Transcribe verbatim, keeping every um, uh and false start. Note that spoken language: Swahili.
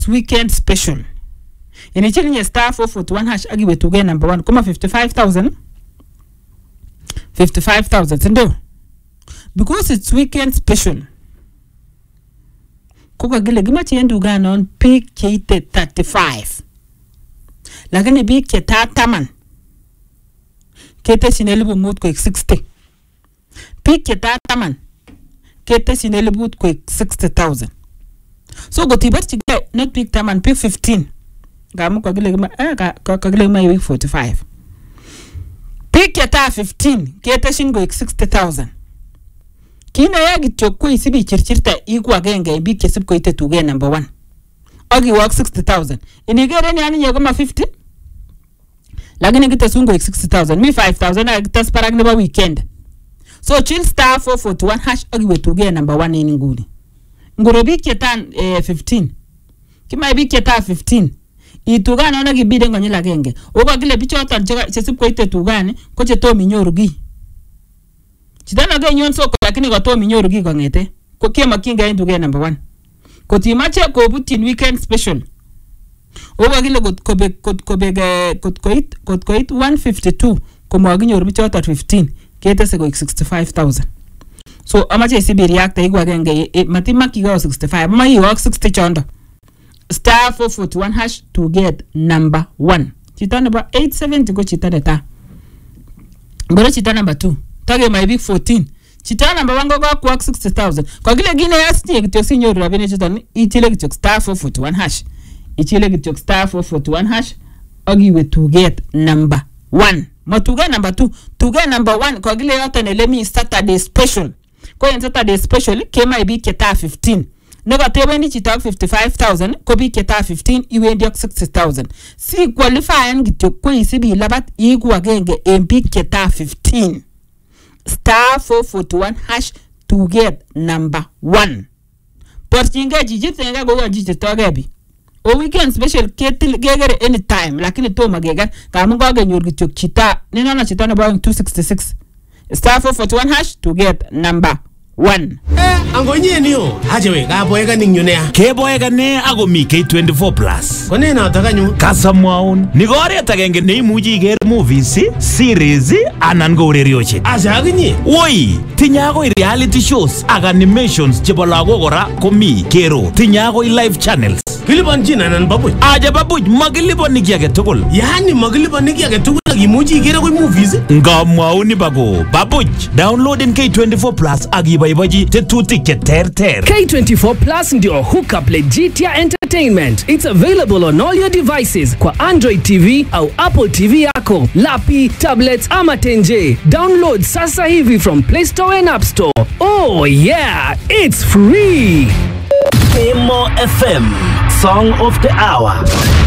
weekend special. In chini star four forty-one hash agiwe tuge number one. Kuma fifty-five thousand. fifty-five thousand. Sindo. Because it's weekend special. Kuka gile gima chiendu gana on peak kite thirty-five. Lakini big kita taman. Kete sinelibu mood quick sixty. Peak kita taman. Kete sinelibu quick sixty thousand. So go tibat chige not peak taman peak fifteen. Gamu kagile gima eh kagile gima week forty-five. Peak kita fifteen. Kete singo sixty thousand. Kina yagi chokko isibi chirchirta iku agenge big kesip ko ite tuge number one. Ogi work sixty thousand. Inigere ni ani nyegoma fifty. Lagini kita sungo sixty thousand. Me five thousand na kita sparag neba weekend. So chill star four forty-one hash ogi we tuge number one ini nguli. Nguro big ketan eh, fifteen. Kima big keta fifteen. Ituga na ona gibide ngo nyela genge. Ogo gile bichota chesip ko ite tugani ko cheto minyorugi. Chitana ge nyon soko lakini ko to minyorugi ko ngete. Ko kema kinga into number one. Ko timache ko butin weekend special. Ogo gile ko ko be ko ko be ko ko it ko ko it one fifty-two ko mo ginyoru bichota fifteen. Kete se go sixty-five thousand. So amache sibi react igwa genge e, matima kiga sixty-five. Mama yi work sixty chondo. Star four forty-one hash to get number one. Chita number eight seventy go chita data. Ngoro chita number two. Tage my big fourteen. Chita number one go go work sixty thousand. Kwa gile gine yasti kityo sinyo rabene chita ichile kityo star four forty-one hash. Ichile kityo star four forty-one hash. Ogi we to get number one. Ma to get number two. To get number one. Kwa gile yote nelemi Saturday special. Kwa yin Saturday special kema ibi keta fifteen. Nega tebe ni chita fifty-five thousand. Kobi keta fifteen. Iwe ndiok sixty thousand. Si qualify ngityo kwa isibi labat igu agenge embi keta fifteen. Star four forty-one hash to get number one. Porchinga jijit nga go jijit togebi. O weekend special ketil gegere anytime lakini to magega kamu go ga nyorgi chok chita ni nana chita na ba two sixty-six. Star four forty-one hash to get number one. Eh, angonye niyo. Hajewe ga boyega ningyune ya. Ke boyega ne ago mi K twenty-four plus. Kone na taganyu. Kasamwaun. Nigore tagenge ne imuji ger movies, series anan go urerioche. Aja ginye. Woi, tinyago reality shows, aga animations chebo lago gora komi kero. Tinyago live channels. Gilibon jina nan babuj. Aja babuj magilibon niki age tugul. Yani magilibon niki age tugul agi imuji ger go movies. Ngamwaun ni bago. Babuj, downloading K twenty-four plus agi baibaji tetutik che ter ter. K twenty-four plus ndio hookup Legitia Entertainment. It's available on all your devices kwa Android T V au Apple T V yako, lapi, tablets ama tenje. Download sasa hivi from Play Store and App Store. Oh yeah, it's free. Emo F M, Song of the Hour.